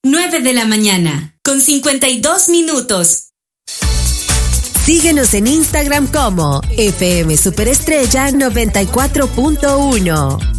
9 de la mañana, con 52 minutos. Síguenos en Instagram como FM Superestrella 94.1.